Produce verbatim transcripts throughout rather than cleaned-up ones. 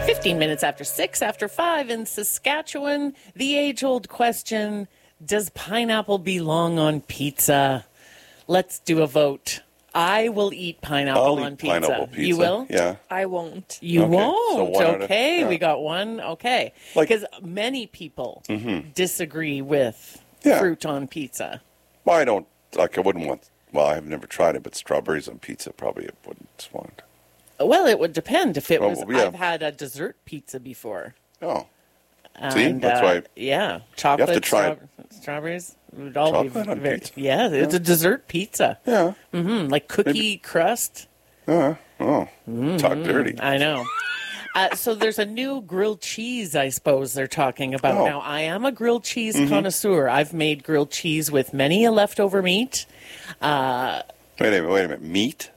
fifteen minutes after six, after five in Saskatchewan, the age-old question, does pineapple belong on pizza? Let's do a vote. I will eat pineapple I'll on eat pizza. pineapple pizza. You will? Yeah. I won't. You Okay, so won't. one out of- okay, yeah. we got one. Okay. Like- Because many people Mm-hmm. disagree with Yeah. fruit on pizza. Well, I don't, like, I wouldn't want, well, I've never tried it, but strawberries on pizza probably I wouldn't want. Well, it would depend. If it Oh, was, yeah. I've had a dessert pizza before. Oh. And, See? That's uh, why- Yeah, chocolate, to try it. straw- strawberries. It would all Chocolate be on very, pizza? Yeah, it's a dessert pizza. Yeah. Mm, like cookie Maybe- crust. Uh, oh. Talk dirty. I know. Uh, so there's a new grilled cheese, I suppose they're talking about. Oh. Now, I am a grilled cheese Mm-hmm. connoisseur. I've made grilled cheese with many a leftover meat. Uh, Wait a minute, wait a minute. Meat?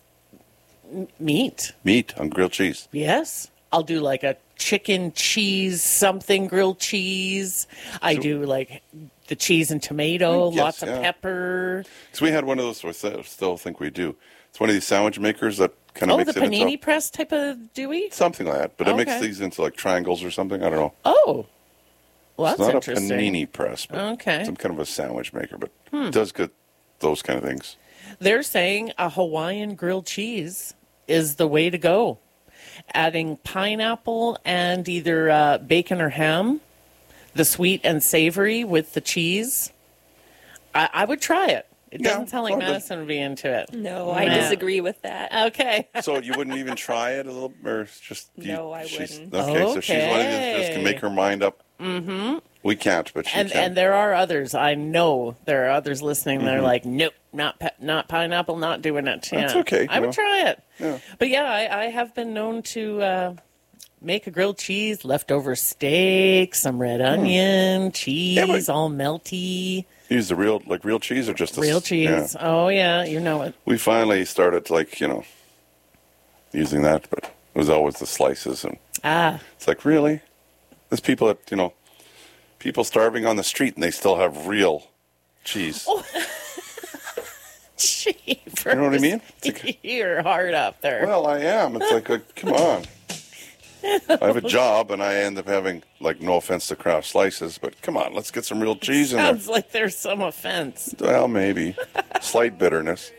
meat, Meat on grilled cheese. yes. I'll do like a chicken cheese something grilled cheese. I So- do like the cheese and tomato, Yes, lots of yeah. pepper. So we had one of those, I still- still think we do. It's one of these sandwich makers that kind of Oh, makes the it panini into press type of dewy? something like that. But it makes Okay. these into like triangles or something. I don't know. Oh, well, It's that's not interesting. a panini press, but Okay. some kind of a sandwich maker. But it does good those kind of things. They're saying a Hawaiian grilled cheese is the way to go. Adding pineapple and either uh, bacon or ham, the sweet and savory with the cheese. I, I would try it. It Yeah, doesn't sound like well, it does- Madison would be into it. No, I Nah. disagree with that. Okay. So you wouldn't even try it a little, or it's just you, No, I she's- wouldn't. Okay, so she's one of these that just Okay. can make her mind up. Mm-hmm. We can't, but she And can. and there are others. I know there are others listening. They're like, nope, not pe- not pineapple, not doing it. Mm-hmm. That's Yeah. okay, I you would know. try it. Yeah. But yeah, I, I have been known to uh, make a grilled cheese, leftover steak, some red onion, cheese, Hmm. Yeah, but- all melty. Use the real, like real cheese or just the Real s- cheese. yeah. Oh yeah, you know it. We finally started, like, you know, using that, but it was always the slices. And Ah, it's like, really? There's people that, you know, people starving on the street and they still have real cheese. Oh, jeepers. You know what I mean? It's like- You're hard up there. Well, I am. It's like, like, come on. I have a job and I end up having, like, no offense to Kraft Slices, but come on, let's get some real cheese in there. Sounds like there's some offense. Well, maybe. Slight bitterness.